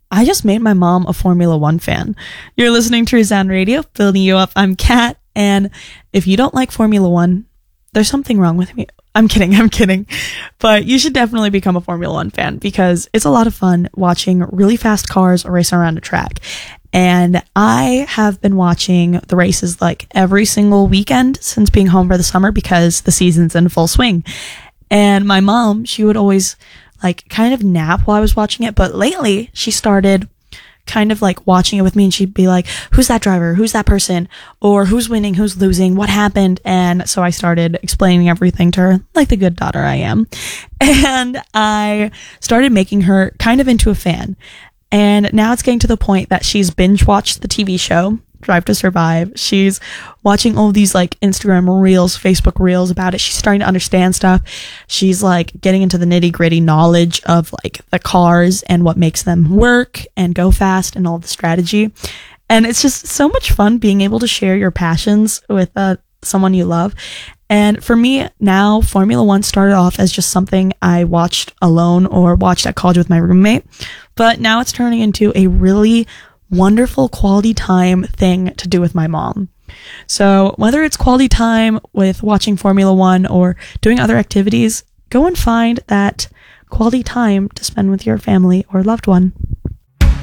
I just made my mom a Formula One fan. You're listening to Resound Radio, building you up. I'm Kat, and if you don't like Formula One, there's something wrong with me. I'm kidding. But you should definitely become a Formula One fan because it's a lot of fun watching really fast cars race around a track. And I have been watching the races like every single weekend since being home for the summer because the season's in full swing. And my mom, she would always like kind of nap while I was watching it. But lately she started kind of like watching it with me and she'd be like, who's that driver? Who's that person? Or who's winning? Who's losing? What happened? And so I started explaining everything to her like the good daughter I am. And I started making her kind of into a fan. And now it's getting to the point that she's binge watched the TV show, Drive to Survive. She's watching all these like Instagram reels, Facebook reels about it. She's starting to understand stuff. She's like getting into the nitty gritty knowledge of like the cars and what makes them work and go fast and all the strategy. And it's just so much fun being able to share your passions with someone you love. And for me now, Formula One started off as just something I watched alone or watched at college with my roommate. But now it's turning into a really wonderful quality time thing to do with my mom. So whether it's quality time with watching Formula One or doing other activities, go and find that quality time to spend with your family or loved one.